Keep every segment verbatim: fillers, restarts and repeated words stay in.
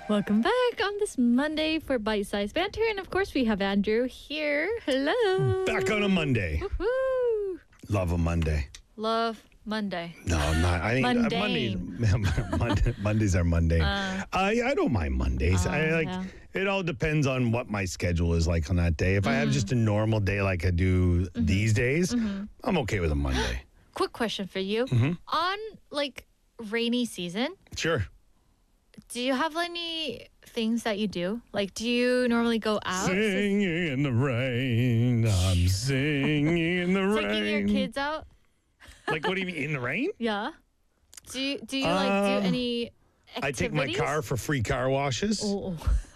Welcome back on this Monday for Bite Size Banter. And of course, we have Andrew here. Hello. Back on a Monday. Woohoo. Love a Monday. Love Monday. No, I'm not. I think Mundane. uh, Mondays, Monday, Mondays are Monday. Uh, I I don't mind Mondays. Uh, I like. yeah. It all depends on what my schedule is like on that day. If I have just a normal day like I do Mm-hmm. these days, I'm okay with a Monday. Quick question for you. Mm-hmm. On like rainy season, Sure. do you have any things that you do? Like, do you normally go out? Singing in the rain, I'm singing in the rain. Taking your kids out? Like, what do you mean, in the rain? Yeah. Do you, do you like do Um, any activities? I take my car for free car washes. Oh,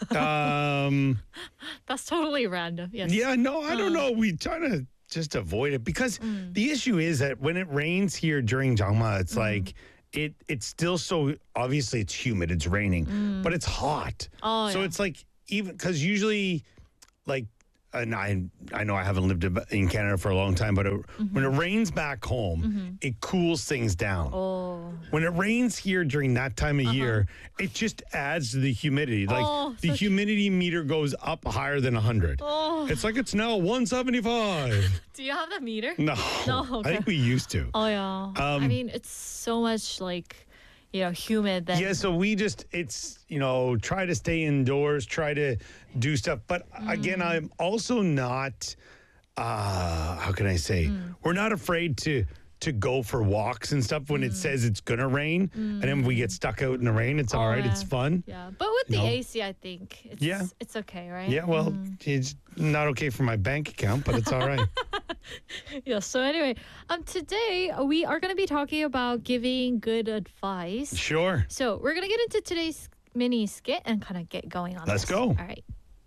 Um, that's totally random. Yes. yeah, no, I don't Uh. know. We try to just avoid it because Mm. the issue is that when it rains here during Jangma, it's Mm-hmm. like it it's still so obviously it's humid, it's raining, but it's hot. Mm. Oh, so yeah. it's like even because usually like and I I know I haven't lived in Canada for a long time, but it, when it rains back home, it cools things down. Mm-hmm. Oh. When it rains here during that time of year, it just adds to the humidity. Like Oh, the so true. humidity meter goes up higher than one hundred. Oh. It's like it's now one seventy-five. Do you have that meter? No. No, I okay. think we used to. Oh yeah. I Um, mean, it's so much like, you know, humid that. Yeah, so we just, it's, you know, try to stay indoors, try to do stuff. But again, Mm. I'm also not, uh, how can I say, Mm. we're not afraid to to go for walks and stuff when Mm. it says it's going to rain. And then we get stuck out in the rain. It's all right. It's yeah. fun. Yeah, but with the No. A C, I think it's Yeah. it's okay, right? Yeah, well, Mm. it's not okay for my bank account, but it's all right. Yeah. So anyway, um, today we are going to be talking about giving good advice. Sure. So we're gonna get into today's mini skit and kind of get going on. Let's this. go. All right.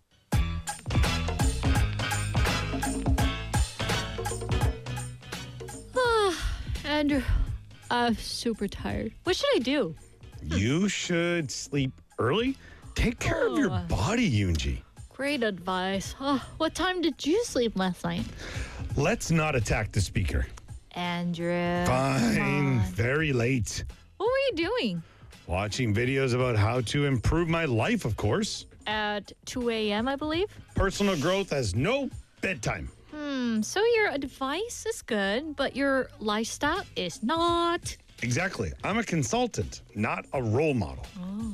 Andrew, I'm super tired. What should I do? You should sleep early. Take care of your Oh. body, Yoonji. Great advice. Oh, what time did you sleep last night, Let's not attack the speaker. Andrew? Fine. come on. Very late. What were you doing Watching videos about how to improve my life, of course. at two a.m., I believe? Personal growth has no bedtime. Hmm. So your advice is good, but your lifestyle is not. Exactly. I'm a consultant, not a role model.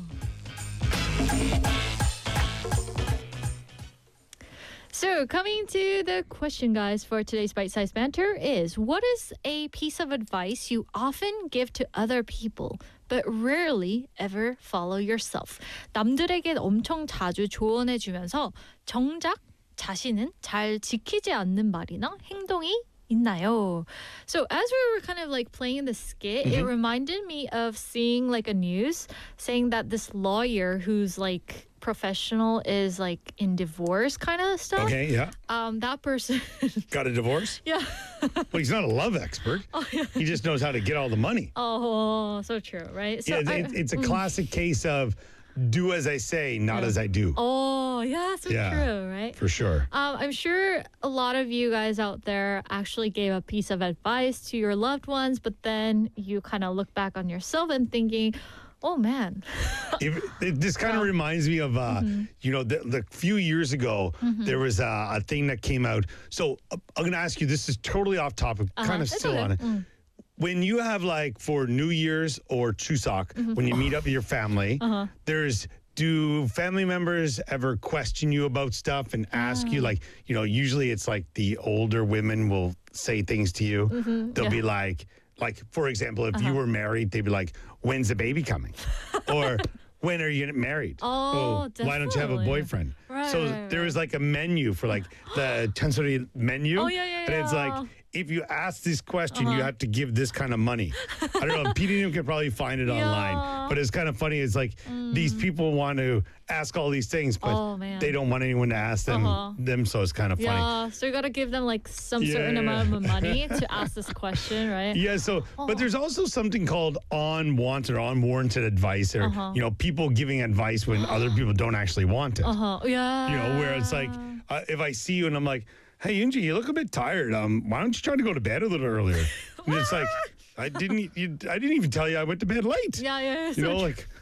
So, coming to the question, guys, for today's bite sized banter is what is a piece of advice you often give to other people, but rarely ever follow yourself? 남들에게 엄청 자주 조언해주면서 정작 자신은 잘 지키지 않는 말이나 행동이 있나요? So as we were kind of like playing the skit, it reminded me of seeing like a news saying that this lawyer who's like professional is like in divorce kind of stuff. Okay, yeah. Um, that person, Got a divorce? yeah. Well, he's not a love expert. He just knows how to get all the money. Oh, so true, right? So Yeah, it's, I- it's- it's a mm. classic case of do as I say, not as I do. Oh, yeah, so Yeah. true, right? For sure. Um, I'm sure a lot of you guys out there actually gave a piece of advice to your loved ones, but then you kind of look back on yourself and thinking, oh man. If, it, this kind of reminds me of, uh, Mm-hmm. you know, the, the few years ago, there was uh, a thing that came out. So uh, I'm going to ask you, this is totally off topic, kind of It's still okay. on it. Mm. When you have like for New Year's or Chuseok, Mm-hmm. when you meet up with your family, Uh-huh. there's, do family members ever question you about stuff and ask Ah. you like, you know, usually it's like the older women will say things to you. They'll Mm-hmm. yeah. Uh-huh. be like, like, for example, if you were married, they'd be like, when's the baby coming? Or when are you getting married? Oh, why don't you have a definitely. boyfriend? Right, so right, there right. is like a menu for like the Chansori menu. Oh, yeah, yeah, And it's yeah. like, if you ask this question, Uh-huh. you have to give this kind of money. I don't know. P D M can probably find it online. Yeah. But it's kind of funny. It's like these people want to ask all these things, but Oh, man. they don't want anyone to ask them. Uh-huh. Them, so it's kind of funny. Yeah, so you gotta give them like some certain Yeah. amount of money to ask this question, right? Yeah, so Oh. but there's also something called unwanted or unwarranted advice, or Uh-huh. you know, people giving advice when other people don't actually want it. Uh huh. Yeah. You know, where it's like uh, if I see you and I'm like, "Hey, Yunji, you look a bit tired. Um, why don't you try to go to bed a little earlier?" And it's like, I didn't, e- you, I didn't even tell you I went to bed late. Yeah, yeah. You so know, true. like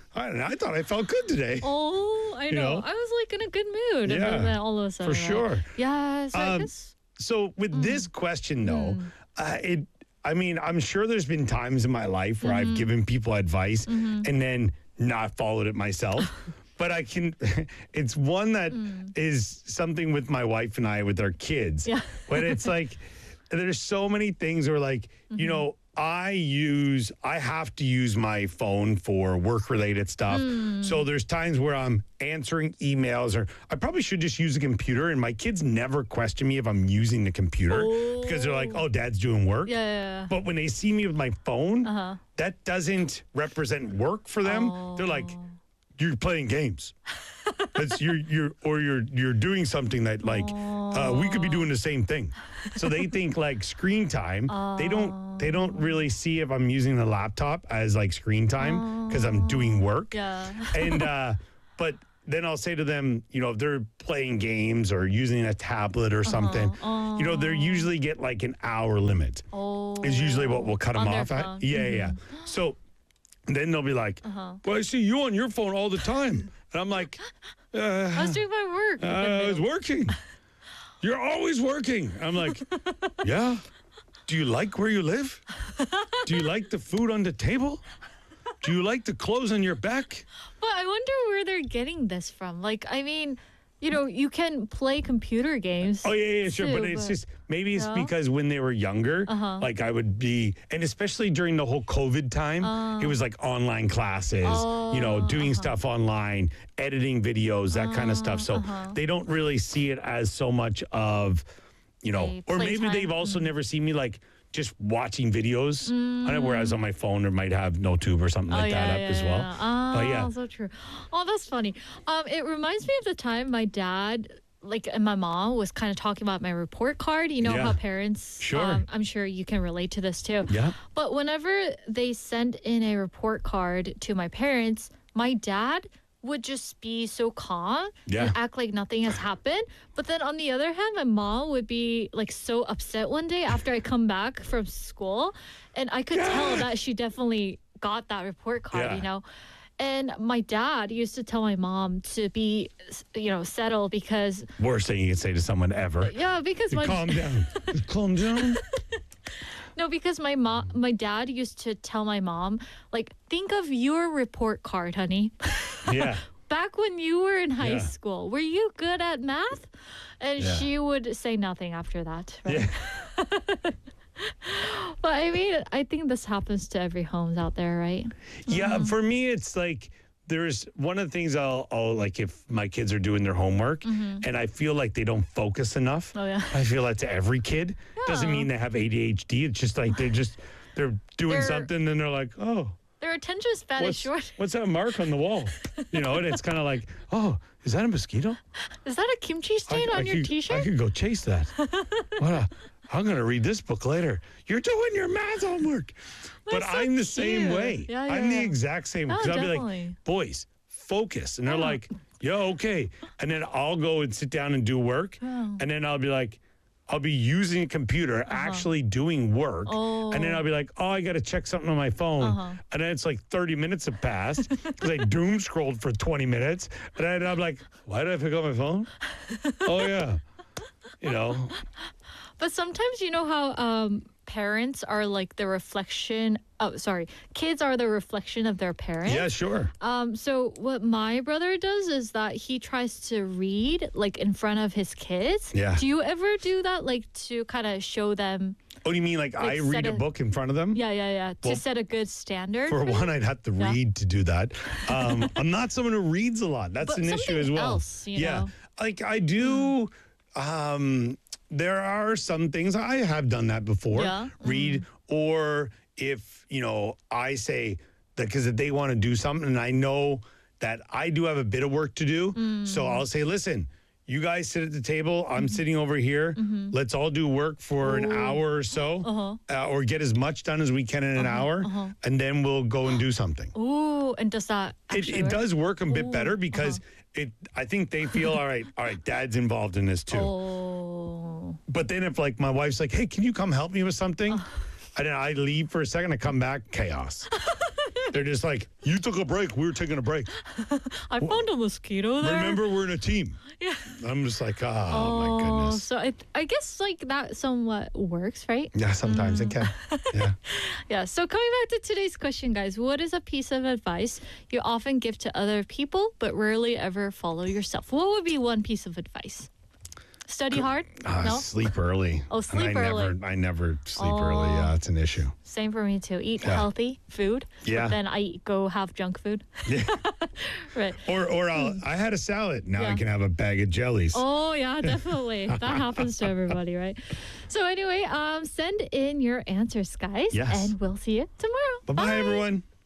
I, don't know, I thought I felt good today. Oh, I know. know? I was like in a good mood. Yeah, And then all of a sudden. for sure. Yeah. So I Um, guess. So with this question, though, uh, it. I mean, I'm sure there's been times in my life where I've given people advice and then not followed it myself. But I can, it's one that is something with my wife and I with our kids. Yeah. But it's like, there's so many things where, like, you know, I use, I have to use my phone for work related stuff. So there's times where I'm answering emails, or I probably should just use a computer. And my kids never question me if I'm using the computer because they're like, oh, dad's doing work. Yeah, yeah, But when they see me with my phone, Uh-huh. that doesn't represent work for them. They're like, you're playing games. That's you're you're or you're you're doing something that like uh, we could be doing the same thing. So they think like screen time. They don't they don't really see if I'm using the laptop as like screen time because I'm doing work. yeah. And uh, but then I'll say to them, you know, if they're playing games or using a tablet or something, you know, they usually get like an hour limit. Oh. Is usually what we'll cut them On their off phone. at. Yeah, yeah, yeah. So then they'll be like, well, I see you on your phone all the time. And I'm like, uh, I was doing my work. uh, I was working. You're always working. I'm like, yeah. Do you like where you live? Do you like the food on the table? Do you like the clothes on your back? But I wonder where they're getting this from. Like, I mean, you know, you can play computer games. Oh, yeah, yeah, sure. too, But it's just, maybe it's No? because when they were younger, Uh-huh. like I would be, and especially during the whole COVID time, it was like online classes, you know, Oh, doing uh-huh. stuff online, editing videos, that kind of stuff. So uh-huh. they don't really see it as so much of, you know, A or maybe playtime. they've also never seen me like just watching videos. I know, whereas Mm. on my phone, or might have NoTube or something like that up as well. Yeah. Oh, But yeah. so true. Oh, that's funny. Um, it reminds me of the time my dad, like, and my mom was kind of talking about my report card. You know Yeah. how parents, Sure. um, I'm sure you can relate to this too. Yeah. But whenever they send in a report card to my parents, my dad would just be so calm Yeah. and act like nothing has happened. But then on the other hand, my mom would be like so upset one day after I come back from school. And I could tell that she definitely got that report card, Yeah. you know. And my dad used to tell my mom to be, you know, settle because, Worst thing you can say to someone ever. yeah, because my Calm down. Calm down. no, because my mom, my dad used to tell my mom, like, think of your report card, honey. Yeah. Back when you were in high Yeah. school, were you good at math? And Yeah. she would say nothing after that. Right? Yeah. But I mean, I think this happens to every homes out there, right? Yeah, for me, it's like there's one of the things I'll, I'll like if my kids are doing their homework and I feel like they don't focus enough. Oh, yeah. I feel that's every kid. Doesn't Yeah. mean they have A D H D. It's just like they're just they're doing They're- something and they're like, oh, Their attention span is what's, short. what's that mark on the wall? You know, and it's kind of like, oh, is that a mosquito? Is that a kimchi stain I, on I your could, I t-shirt? could go chase that. What a, I'm going to read this book later. You're doing your math homework. But That's so I'm the same cute. way. Yeah, I'm the yeah. exact same. Oh, Because I'll be definitely. like, boys, focus. And they're Yeah. like, yeah, okay. And then I'll go and sit down and do work. Yeah. And then I'll be like, I'll be using a computer, actually doing work. Oh. And then I'll be like, oh, I got to check something on my phone. Uh-huh. And then it's like thirty minutes have passed because I doom scrolled for twenty minutes. And then I'm like, why did I pick up my phone? Oh, yeah. You know, But sometimes you know how um, parents are like the reflection. Oh, sorry, kids are the reflection of their parents. yeah, sure. Um, so what my brother does is that he tries to read like in front of his kids. Yeah. Do you ever do that, like to kind of show them? Oh, you mean like, I set read a a- book in front of them? Yeah, yeah, yeah. To Well, set a good standard. For them? one, I'd have to Yeah. read to do that. Um, I'm not someone who reads a lot. That's But an issue something as well. else, you yeah. know? Mm. Like I do. Um, there are some things I have done that before. Yeah. Mm. Read, or if, you know, I say that because if they want to do something and I know that I do have a bit of work to do. Mm. So I'll say, listen, you guys sit at the table. I'm Mm-hmm. sitting over here. Let's all do work for an hour or so, Uh-huh. uh, or get as much done as we can in an hour, and then we'll go and do something. Ooh, and does that It, actually it work? does work a bit Ooh, better because it. I think they feel all right. All right, Dad's involved in this too. Oh. But then if like my wife's like, "Hey, can you come help me with something?" And then I leave for a second, I come back, chaos. They're just like, you took a break. We were taking a break. I found a mosquito there. Remember, we're in a team. Yeah. I'm just like, oh, Oh, my goodness. so I, I guess like that somewhat works, right? Yeah, sometimes it can. Yeah. Yeah. So coming back to today's question, guys, what is a piece of advice you often give to other people but rarely ever follow yourself? What would be one piece of advice? Study hard? Uh, No? Sleep early. Oh, sleep and I early. Never, I never sleep Oh. early. Yeah, it's an issue. Same for me too. Eat Yeah. healthy food. Yeah. Then I eat, go have junk food. Yeah. Right. Or, or I'll, I had a salad. Now I Yeah. can have a bag of jellies. Oh yeah, definitely. That happens to everybody, right? So anyway, um, send in your answers, guys, Yes. and we'll see you tomorrow. Bye-bye, everyone.